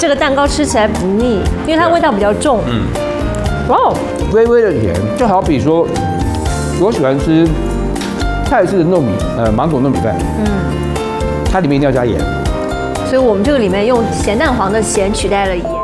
这个蛋糕吃起来不腻，因为它味道比较重。哇哦， 微微的甜，就好比说，我喜欢吃泰式的糯米，芒果糯米饭，它里面一定要加盐。 所以我们这个里面用咸蛋黄的咸取代了盐。